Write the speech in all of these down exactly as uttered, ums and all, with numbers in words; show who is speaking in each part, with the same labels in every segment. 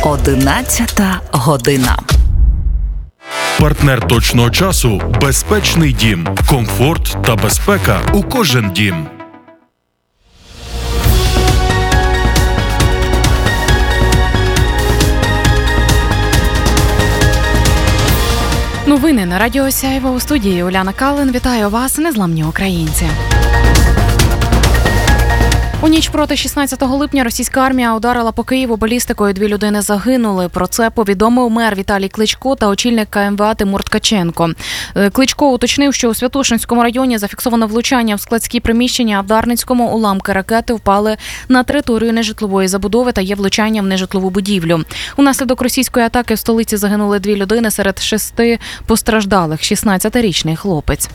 Speaker 1: Одинадцята година.
Speaker 2: Партнер точного часу – безпечний дім. Комфорт та безпека у кожен дім.
Speaker 3: Новини на Радіо Сяйво. У студії Уляна Калин. Вітаю вас, незламні українці. У ніч проти шістнадцятого липня російська армія ударила по Києву балістикою. Дві людини загинули. Про це повідомив мер Віталій Кличко та очільник ка ем ве а Тимур Ткаченко. Кличко уточнив, що у Святошинському районі зафіксовано влучання в складські приміщення, а в Дарницькому уламки ракети впали на територію нежитлової забудови та є влучання в нежитлову будівлю. Унаслідок російської атаки в столиці загинули дві людини, серед шести постраждалих – шістнадцятирічний хлопець.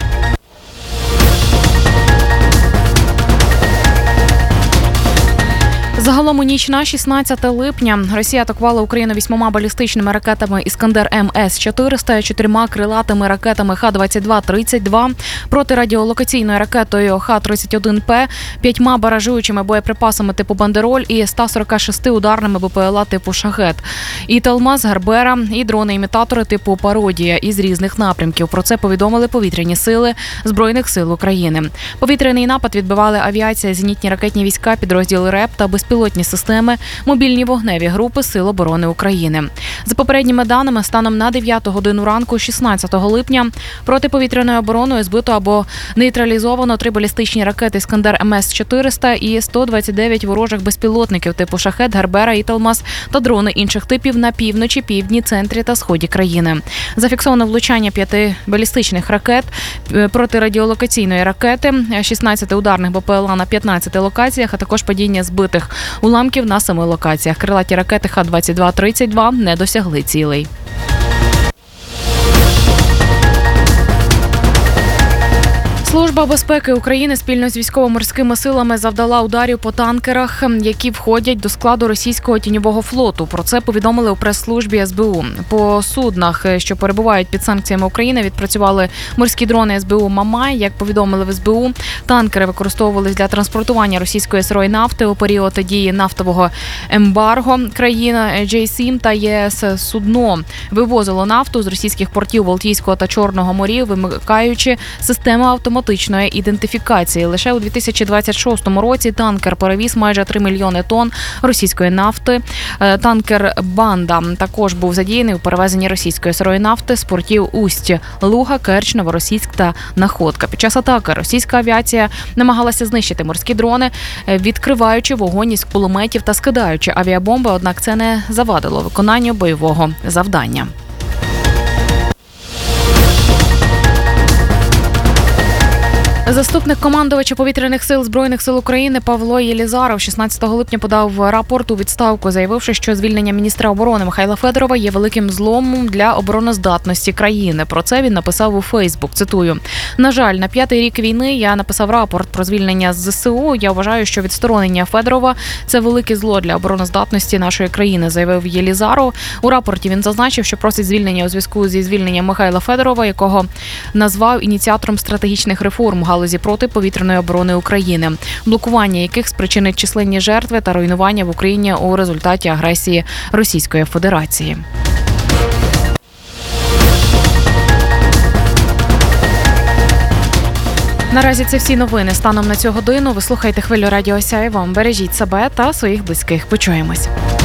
Speaker 3: Загалом у ніч на шістнадцяте липня Росія атакувала Україну вісьмома балістичними ракетами «Іскандер Ем Ес чотириста», чотирма крилатими ракетами Ха двадцять два тридцять два, протирадіолокаційною ракетою Ха тридцять один Пе, п'ятьма баражуючими боєприпасами типу «Бандероль» і ста сорока шести ударними Бе Пе Ел А типу «Шахед», і «Талмаз», «Гарбера», і дрони-імітатори типу «Пародія» із різних напрямків. Про це повідомили повітряні сили Збройних сил України. Повітряний напад відбивали авіація, зенітні ракетні війська, підрозділи РЕП та безпілотні пілотні системи, мобільні вогневі групи Сил оборони України. За попередніми даними, станом на дев'яту годину ранку шістнадцятого липня протиповітряною обороною збито або нейтралізовано три балістичні ракети «Іскандер Ем Ес чотириста» і сто двадцять дев'ять ворожих безпілотників типу «Шахед», «Гарбера» і «Талмаз» та дрони інших типів на півночі, півдні, центрі та сході країни. Зафіксовано влучання п'яти балістичних ракет, протирадіолокаційної ракети, шістнадцяти ударних Бе Пе Ел А на п'ятнадцяти локаціях, а також падіння збитих уламків на семи локаціях. Крилаті ракети Ха двадцять два тридцять два не досягли цілей. Служба безпеки України спільно з військово-морськими силами завдала ударів по танкерах, які входять до складу російського тіньового флоту. Про це повідомили у прес-службі Ес Бе У. По суднах, що перебувають під санкціями України, відпрацювали морські дрони Ес Бе У «Мамай». Як повідомили в Ес Бе У, танкери використовувались для транспортування російської сирої нафти у період дії нафтового ембарго. Країна Джей сім та Є Ес судно вивозило нафту з російських портів Балтійського та Чорного морів, вимикаючи систему автоматичної ідентифікації. Лише у дві тисячі двадцять шостому році танкер перевіз майже три мільйони тонн російської нафти. Танкер «Банда» також був задіяний у перевезенні російської сирої нафти з портів Усть, Луга, Керч, Новоросійськ та Находка. Під час атаки російська авіація намагалася знищити морські дрони, відкриваючи вогонь із кулеметів та скидаючи авіабомби, однак це не завадило виконанню бойового завдання. Заступник командувача повітряних сил Збройних сил України Павло Єлізаров шістнадцятого липня подав рапорт у відставку, заявивши, що звільнення міністра оборони Михайла Федорова є великим зломом для обороноздатності країни. Про це він написав у Фейсбук. Цитую: «На жаль, на п'ятий рік війни я написав рапорт про звільнення з Зе Се У. Я вважаю, що відсторонення Федорова – це велике зло для обороноздатності нашої країни», заявив Єлізаров. У рапорті він зазначив, що просить звільнення у зв'язку зі звільненням Михайла Федорова, якого назвав ініціатором стратегічних реформ галузі протиповітряної оборони України, блокування яких спричинить численні жертви та руйнування в Україні у результаті агресії Російської Федерації. Наразі це всі новини станом на цю годину. Ви слухаєте хвилю Радіо Сяйво. Бережіть себе та своїх близьких. Почуємось.